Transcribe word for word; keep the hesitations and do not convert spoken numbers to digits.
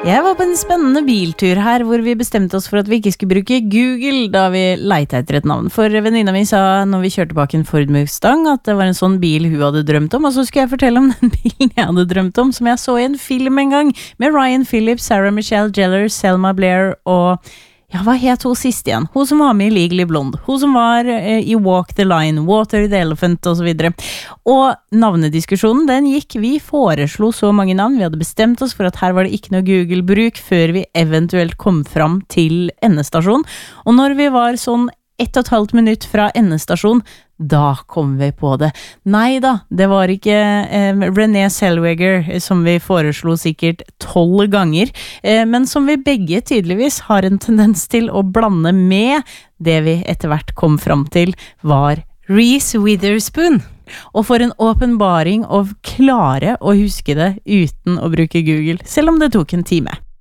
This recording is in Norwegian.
Jeg var på en spennende biltur her, hvor vi bestemte oss for at vi ikke skulle bruke Google da vi lette etter et navn. For venninna mi sa når vi kjørte bak en Ford Mustang at det var en sånn bil hun hadde drømt om, og så skulle jeg fortelle om den bilen jeg hadde drømt om, som jeg så i en film en gang, med Ryan Phillips, Sarah Michelle Gellar, Selma Blair og... Ja, hva het hun sist igjen? Hun som var med i Legally Blonde. Hun som var eh, i Walk the Line, Water the Elephant og så videre. Og navnediskusjonen, den gikk. Vi foreslo så mange navn. Vi hadde bestemt oss for at her var det ikke noe Google-bruk før vi eventuelt kom fram til endestasjon. Og når vi var sånn ett og et halvt minutt fra endestasjon, da kom vi på det. Nei da, det var ikke eh, Renée Zellweger som vi foreslo sikkert tolv ganger, eh, men som vi begge tydeligvis har en tendens til å blande med det vi etter hvert kom fram til var Reese Witherspoon. Og for en åpenbaring å klare å huske det uten å bruke Google, selv om det tok en time.